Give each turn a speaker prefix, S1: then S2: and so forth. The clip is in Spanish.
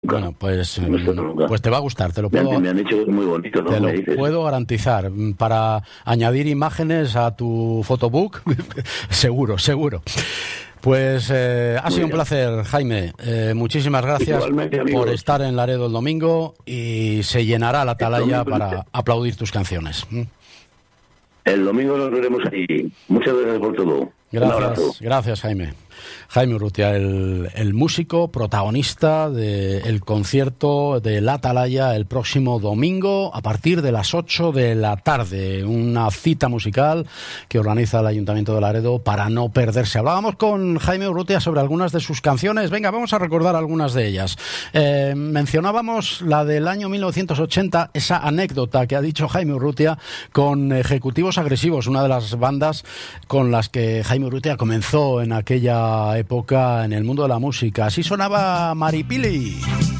S1: Bueno, pues
S2: nunca.
S1: te va a gustar, te lo puedo.
S2: Me han dicho que es muy bonito, ¿no?
S1: Te lo puedo garantizar. Para añadir imágenes a tu photobook, seguro. Pues ha sido un placer, Jaime. Muchísimas gracias por estar en Laredo el domingo, y se llenará la atalaya para aplaudir tus canciones.
S2: El domingo nos veremos ahí. Muchas gracias por todo.
S1: Gracias, Jaime. Jaime Urrutia, el músico protagonista del concierto de La Atalaya el próximo domingo a partir de las 8 de la tarde. Una cita musical que organiza el Ayuntamiento de Laredo para no perderse. Hablábamos con Jaime Urrutia sobre algunas de sus canciones. Venga, vamos a recordar algunas de ellas. Mencionábamos la del año 1980, esa anécdota que ha dicho Jaime Urrutia con Ejecutivos Agresivos, una de las bandas con las que Jaime Urrutia comenzó en aquella época en el mundo de la música. Así sonaba Maripili.